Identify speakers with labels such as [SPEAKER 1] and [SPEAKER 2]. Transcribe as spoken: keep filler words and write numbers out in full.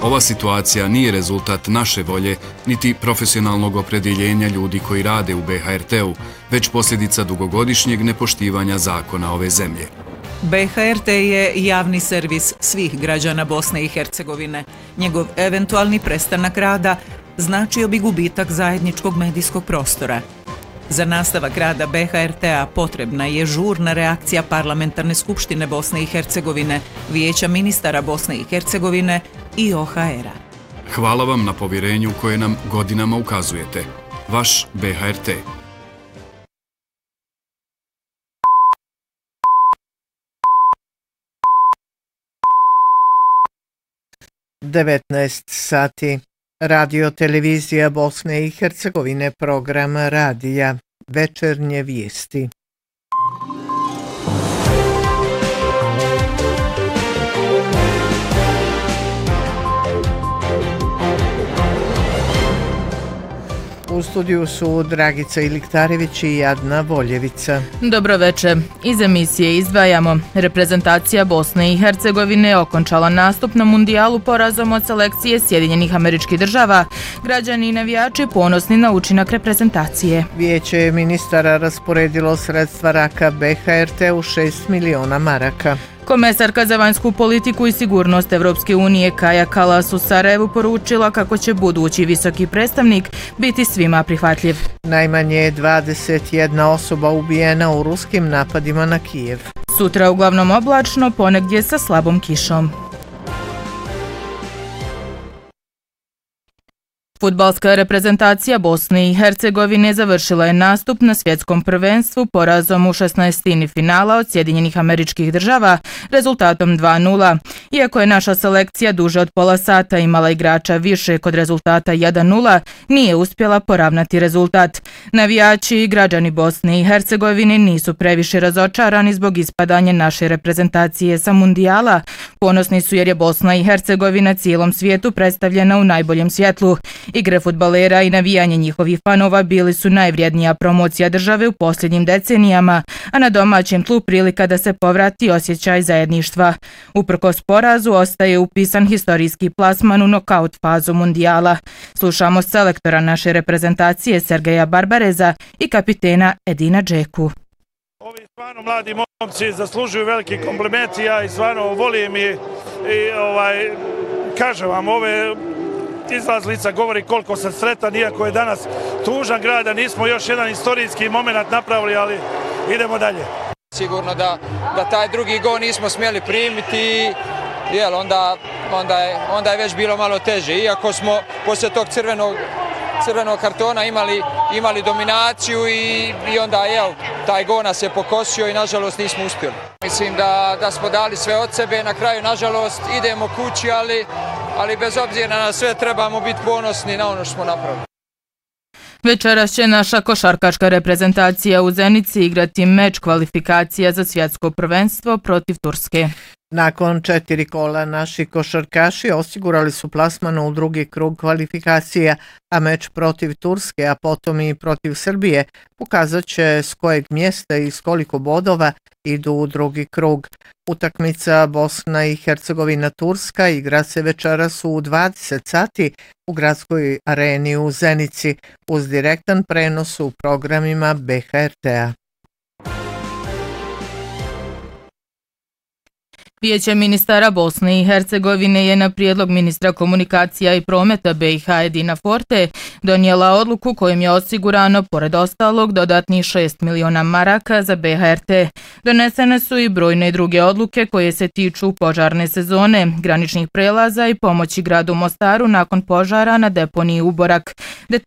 [SPEAKER 1] Ova situacija nije rezultat naše volje, niti profesionalnog opredjeljenja ljudi koji rade u B H R T-u, već posljedica dugogodišnjeg nepoštivanja zakona ove zemlje.
[SPEAKER 2] B H R T je javni servis svih građana Bosne i Hercegovine. Njegov eventualni prestanak rada značio bi gubitak zajedničkog medijskog prostora. Za nastavak rada B H R T-a potrebna je žurna reakcija Parlamentarne skupštine Bosne i Hercegovine, Vijeća ministara Bosne i Hercegovine i O H R-a.
[SPEAKER 1] Hvala vam na povjerenju koje nam godinama ukazujete. Vaš B H R T.
[SPEAKER 3] devetnaest sati. Radio televizija Bosne i Hercegovine, program radija, večernje vijesti. U studiju su Dragica Iliktarević i Jadna Voljevica.
[SPEAKER 4] Dobro večer. Iz emisije izdvajamo. Reprezentacija Bosne i Hercegovine okončala nastup na mundijalu porazom od selekcije Sjedinjenih Američkih Država. Građani i navijači ponosni na učinak reprezentacije.
[SPEAKER 3] Vijeće ministara rasporedilo sredstva raka B H R T u šest miliona maraka.
[SPEAKER 4] Komesarka za vanjsku politiku i sigurnost Evropske unije Kaja Kallas u Sarajevu poručila kako će budući visoki predstavnik biti svima prihvatljiv.
[SPEAKER 3] Najmanje dvadeset jedna osoba ubijena u ruskim napadima na Kijev.
[SPEAKER 4] Sutra uglavnom oblačno, ponegdje sa slabom kišom. Fudbalska reprezentacija Bosne i Hercegovine završila je nastup na svjetskom prvenstvu porazom u šesnaestini finala od Sjedinjenih Američkih Država rezultatom dva nula. Iako je naša selekcija duže od pola sata imala igrača više kod rezultata jedan nula, nije uspjela poravnati rezultat. Navijači i građani Bosne i Hercegovine nisu previše razočarani zbog ispadanja naše reprezentacije sa mundijala. Ponosni su jer je Bosna i Hercegovina cijelom svijetu predstavljena u najboljem svjetlu. Igre fudbalera i navijanje njihovih fanova bili su najvrijednija promocija države u posljednjim decenijama, a na domaćem tlu prilika da se povrati osjećaj zajedništva. Uprkos porazu ostaje upisan historijski plasman u nokaut fazu mundijala. Slušamo selektora naše reprezentacije Sergeja Barbareza i kapitena Edina Džeku.
[SPEAKER 5] Ovi stvarno mladi momci zaslužuju veliki kompliment, ja i stvarno volim i, i ovaj, kažem vam, ove izlaz lica govori koliko sam sretan, iako je danas tužan grad, a nismo još jedan istorijski moment napravili, ali idemo dalje.
[SPEAKER 6] Sigurno da, da taj drugi gol nismo smjeli primiti, jel, onda, onda, je, onda je već bilo malo teže. Iako smo poslije tog crvenog, crvenog kartona imali, imali dominaciju i, i onda jel, taj gol nas je pokosio i nažalost nismo uspjeli. Mislim da, da smo dali sve od sebe, na kraju nažalost idemo kući, ali, ali bez obzira na sve trebamo biti ponosni na ono što smo napravili.
[SPEAKER 4] Večeras će naša košarkaška reprezentacija u Zenici igrati meč kvalifikacija za svjetsko prvenstvo protiv Turske.
[SPEAKER 3] Nakon četiri kola naši košarkaši osigurali su plasman u drugi krug kvalifikacija, a meč protiv Turske, a potom i protiv Srbije pokazat će s kojeg mjesta i s koliko bodova idu u drugi krug. Utakmica Bosna i Hercegovina Turska igra se večeras u dvadeset sati u gradskoj areni u Zenici uz direktan prenos u programima B H R T-a.
[SPEAKER 4] Vijeće ministara Bosne i Hercegovine je na prijedlog ministra komunikacija i prometa B i H Edina Forte donijela odluku kojom je osigurano, pored ostalog, dodatnih šest miliona maraka za B H R T. Donesene su i brojne druge odluke koje se tiču požarne sezone, graničnih prelaza i pomoći gradu Mostaru nakon požara na deponiji Uborak.